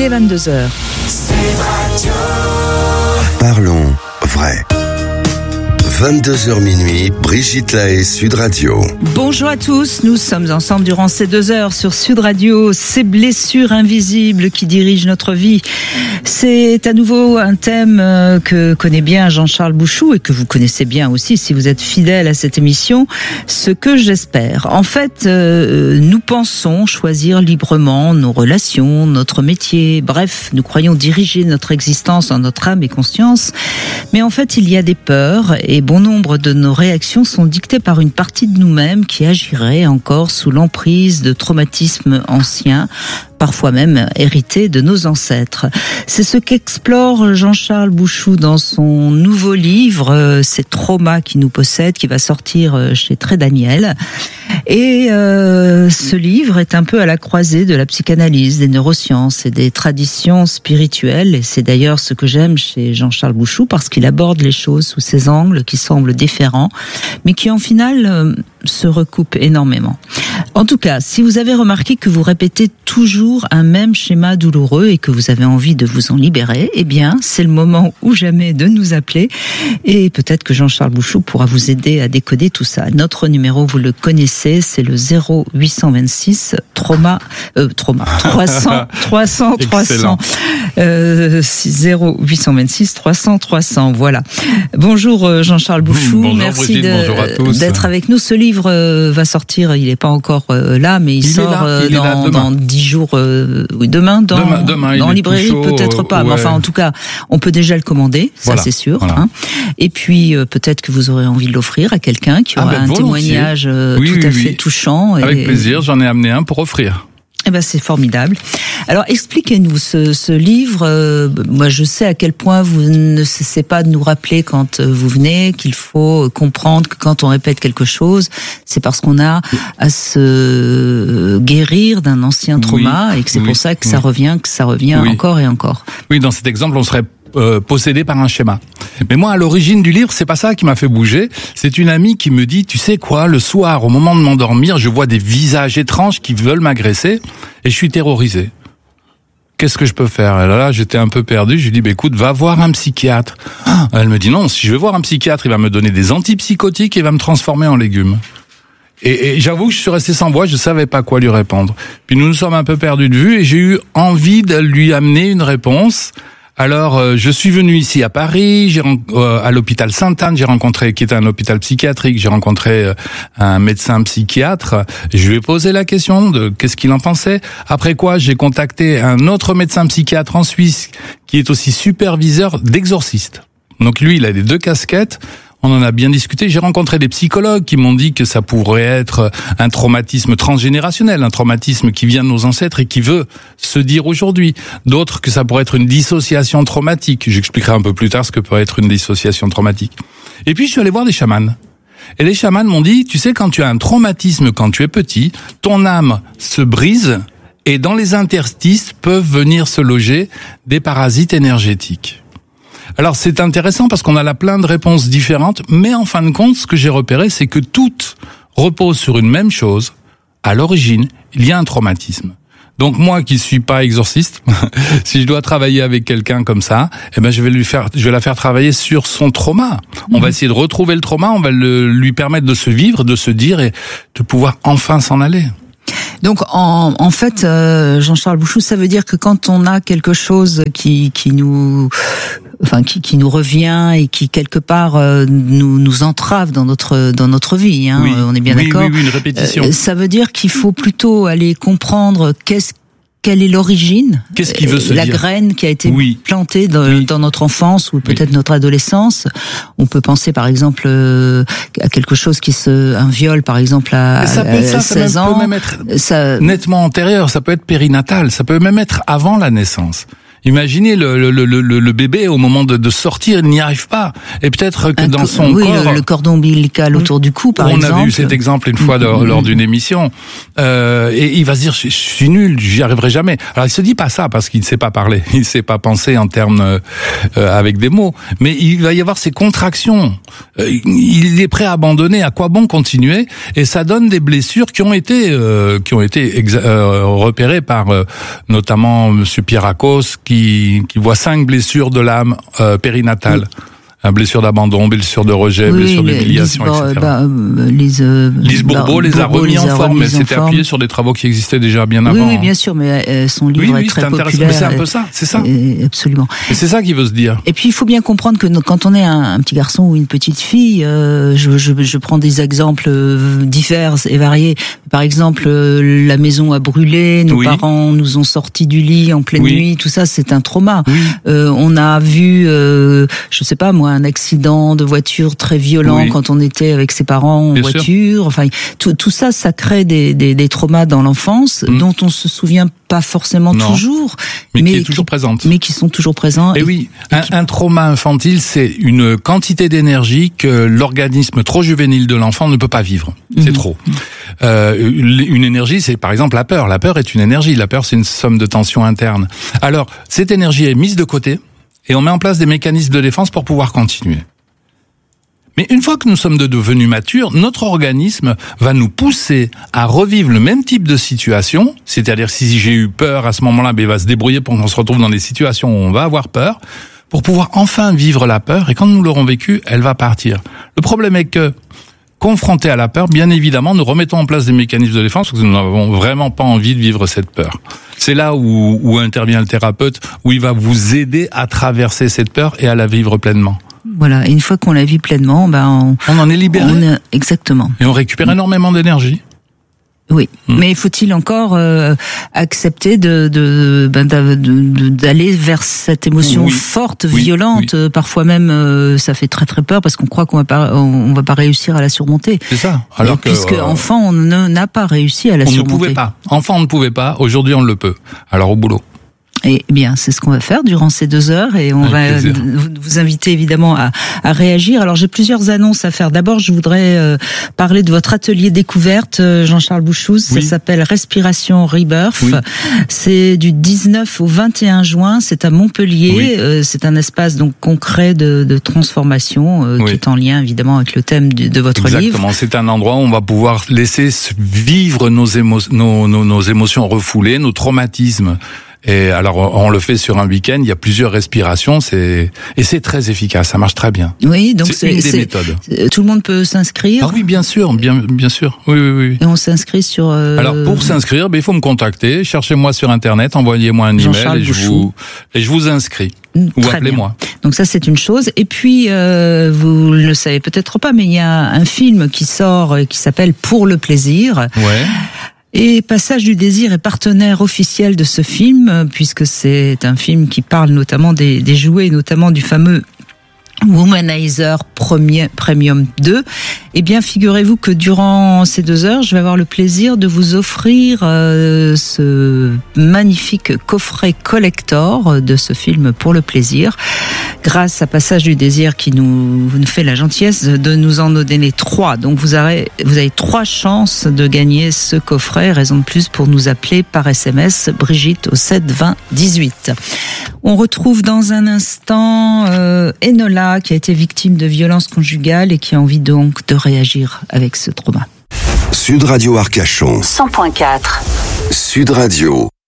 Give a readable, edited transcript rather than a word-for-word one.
est 22h. Parlons vrai. 22h minuit, Brigitte Lahaie, Sud Radio. Bonjour à tous, nous sommes ensemble durant ces 2 heures sur Sud Radio. Ces blessures invisibles qui dirigent notre vie. C'est à nouveau un thème que connaît bien Jean-Charles Bouchou et que vous connaissez bien aussi si vous êtes fidèle à cette émission, ce que j'espère. En fait, nous pensons choisir librement nos relations, notre métier, bref, nous croyons diriger notre existence en notre âme et conscience. Mais en fait, il y a des peurs et bon nombre de nos réactions sont dictées par une partie de nous-mêmes qui agirait encore sous l'emprise de traumatismes anciens, parfois même hérités de nos ancêtres. C'est ce qu'explore Jean-Charles Bouchou dans son nouveau livre, Ces traumas qui nous possèdent, qui va sortir chez Très Daniel. Et ce livre est un peu à la croisée de la psychanalyse, des neurosciences et des traditions spirituelles. Et c'est d'ailleurs ce que j'aime chez Jean-Charles Bouchou, parce qu'il aborde les choses sous ces angles qui semblent différents, mais qui en final se recoupent énormément. En tout cas, si vous avez remarqué que vous répétez toujours un même schéma douloureux et que vous avez envie de vous en libérer, eh bien, c'est le moment ou jamais de nous appeler. Et peut-être que Jean-Charles Bouchou pourra vous aider à décoder tout ça. Notre numéro, vous le connaissez, c'est le 0826 300 300 300. 0826 300 300. Voilà. Bonjour Jean-Charles Bouchou. Bonjour, merci Brigitte, bonjour à tous. d'être avec nous. Ce livre va sortir, il n'est pas encore là, mais il sort dans 10 jours, demain dans librairie, peut-être pas, ouais. Mais enfin en tout cas, on peut déjà le commander, ça c'est sûr. Voilà. Hein. Et puis peut-être que vous aurez envie de l'offrir à quelqu'un qui aura un témoignage tout à fait touchant. Avec plaisir, j'en ai amené un pour offrir. Eh ben c'est formidable. Alors expliquez-nous ce livre. Moi je sais à quel point vous ne cessez pas de nous rappeler quand vous venez qu'il faut comprendre que quand on répète quelque chose, c'est parce qu'on a à se guérir d'un ancien trauma et que c'est pour ça que ça revient encore et encore. Oui, dans cet exemple, on serait possédé par un schéma. Mais moi, à l'origine du livre, c'est pas ça qui m'a fait bouger. C'est une amie qui me dit, tu sais quoi, le soir, au moment de m'endormir, je vois des visages étranges qui veulent m'agresser et je suis terrorisé. Qu'est-ce que je peux faire? Et là, j'étais un peu perdu. Je lui dis, écoute, va voir un psychiatre. Elle me dit, non, si je vais voir un psychiatre, il va me donner des antipsychotiques et il va me transformer en légumes. Et j'avoue que je suis resté sans voix, je savais pas quoi lui répondre. Puis nous sommes un peu perdus de vue et j'ai eu envie de lui amener une réponse. Alors, je suis venu ici à Paris, à l'hôpital Sainte-Anne, qui est un hôpital psychiatrique, j'ai rencontré un médecin psychiatre, je lui ai posé la question de qu'est-ce qu'il en pensait. Après quoi, j'ai contacté un autre médecin psychiatre en Suisse, qui est aussi superviseur d'exorcistes. Donc lui, il a les 2 casquettes. On en a bien discuté. J'ai rencontré des psychologues qui m'ont dit que ça pourrait être un traumatisme transgénérationnel, un traumatisme qui vient de nos ancêtres et qui veut se dire aujourd'hui. D'autres que ça pourrait être une dissociation traumatique. J'expliquerai un peu plus tard ce que peut être une dissociation traumatique. Et puis je suis allé voir des chamans. Et les chamans m'ont dit, tu sais, quand tu as un traumatisme quand tu es petit, ton âme se brise et dans les interstices peuvent venir se loger des parasites énergétiques. Alors c'est intéressant parce qu'on a là plein de réponses différentes, mais en fin de compte, ce que j'ai repéré, c'est que toutes reposent sur une même chose. À l'origine, il y a un traumatisme. Donc moi qui suis pas exorciste, si je dois travailler avec quelqu'un comme ça, eh ben je vais la faire travailler sur son trauma. On va essayer de retrouver le trauma, on va lui permettre de se vivre, de se dire et de pouvoir enfin s'en aller. Donc en fait, Jean-Charles Bouchou, ça veut dire que quand on a quelque chose qui nous revient et qui quelque part nous entrave dans notre vie, hein, on est bien d'accord. Oui, une répétition. Ça veut dire qu'il faut plutôt aller comprendre quelle est l'origine, qu'est-ce qui veut se la dire graine qui a été plantée dans notre enfance ou peut-être notre adolescence. On peut penser par exemple à quelque chose un viol par exemple à 16 ans. Ça peut même être nettement antérieur, ça peut être périnatal, ça peut même être avant la naissance. Imaginez le bébé au moment de sortir, il n'y arrive pas. Et peut-être que dans son corps... le cordon ombilical autour du cou, par exemple. On avait eu cet exemple une fois lors d'une émission. Et il va se dire, je suis nul, j'y arriverai jamais. Alors il se dit pas ça parce qu'il ne sait pas parler, il ne sait pas penser en termes avec des mots. Mais il va y avoir ces contractions. Il est prêt à abandonner. À quoi bon continuer? Et ça donne des blessures qui ont été repérées par notamment Monsieur Pierrakos, qui voit 5 blessures de l'âme périnatale. Blessure d'abandon, blessure de rejet, blessure d'humiliation, etc. Lise Bourbeau les a remis en forme. Elle s'était appuyée sur des travaux qui existaient déjà bien avant. Oui, bien sûr, mais son livre est très populaire. Mais c'est un peu ça, c'est ça. Absolument. Et c'est ça qu'il veut se dire. Et puis il faut bien comprendre que quand on est un petit garçon ou une petite fille, je prends des exemples divers et variés. Par exemple, la maison a brûlé, nos parents nous ont sortis du lit en pleine nuit, tout ça, c'est un trauma. On a vu, je sais pas moi, un accident de voiture très violent quand on était avec ses parents en voiture. Enfin, tout ça, ça crée des traumas dans l'enfance dont on se souvient pas forcément toujours, mais qui est toujours présente. Mais qui sont toujours présents. Et oui, un trauma infantile, c'est une quantité d'énergie que l'organisme trop juvénile de l'enfant ne peut pas vivre. C'est trop. Une énergie, c'est par exemple la peur. La peur est une énergie. La peur, c'est une somme de tensions internes. Alors, cette énergie est mise de côté. Et on met en place des mécanismes de défense pour pouvoir continuer. Mais une fois que nous sommes devenus matures, notre organisme va nous pousser à revivre le même type de situation, c'est-à-dire si j'ai eu peur à ce moment-là, il va se débrouiller pour qu'on se retrouve dans des situations où on va avoir peur, pour pouvoir enfin vivre la peur, et quand nous l'aurons vécue, elle va partir. Le problème est que, confrontés à la peur, bien évidemment, nous remettons en place des mécanismes de défense parce que nous n'avons vraiment pas envie de vivre cette peur. C'est là où intervient le thérapeute, où il va vous aider à traverser cette peur et à la vivre pleinement. Voilà, et une fois qu'on la vit pleinement, on en est libéré. Exactement. Et on récupère énormément d'énergie. Oui, mais faut-il encore accepter d'aller vers cette émotion forte, violente, parfois même ça fait très très peur parce qu'on croit qu'on va pas réussir à la surmonter. C'est ça. Alors que puisque enfant on n'a pas réussi à la surmonter. On ne pouvait pas. Enfant on ne pouvait pas. Aujourd'hui on le peut. Alors au boulot. Eh bien, c'est ce qu'on va faire durant ces 2 heures et on va vous inviter évidemment à réagir. Alors, j'ai plusieurs annonces à faire. D'abord, je voudrais parler de votre atelier découverte, Jean-Charles Bouchouz. Ça s'appelle Respiration Rebirth. C'est du 19 au 21 juin. C'est à Montpellier. C'est un espace donc concret de transformation qui est en lien évidemment avec le thème de votre livre. Exactement. C'est un endroit où on va pouvoir laisser vivre nos émotions refoulées, nos traumatismes. Et alors, on le fait sur un week-end, il y a plusieurs respirations, et c'est très efficace, ça marche très bien. Oui, donc c'est une des méthodes. Tout le monde peut s'inscrire? Ah oui, bien sûr, bien sûr. Oui. Et on s'inscrit sur... Alors, pour s'inscrire, il faut me contacter, cherchez-moi sur Internet, envoyez-moi un email et je vous inscris. Ou appelez-moi. Donc ça, c'est une chose. Et puis, vous ne le savez peut-être pas, mais il y a un film qui sort, qui s'appelle Pour le plaisir. Ouais. Et Passage du désir est partenaire officiel de ce film, puisque c'est un film qui parle notamment des jouets, notamment du fameux Womanizer Premium 2. Eh bien, figurez-vous que durant ces 2 heures, je vais avoir le plaisir de vous offrir ce magnifique coffret collector de ce film Pour le plaisir, grâce à Passage du désir qui nous fait la gentillesse de nous en donner 3. Donc vous avez 3 chances de gagner ce coffret, raison de plus pour nous appeler par SMS Brigitte au 7 20 18. On retrouve dans un instant Enola qui a été victime de violences conjugales et qui a envie donc de réagir avec ce trauma. Sud Radio Arcachon 100.4 Sud Radio